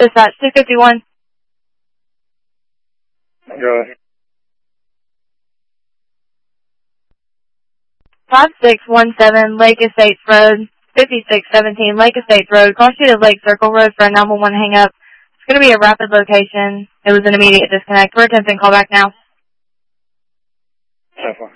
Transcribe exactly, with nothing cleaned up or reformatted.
Dispatch two fifty-one. Go ahead. five six one seven Lake Estates Road, fifty-six seventeen Lake Estates Road, call sheet of Lake Circle Road for a nine one one hang up. It's going to be a rapid location. It was an immediate disconnect. We're attempting callback now. So far.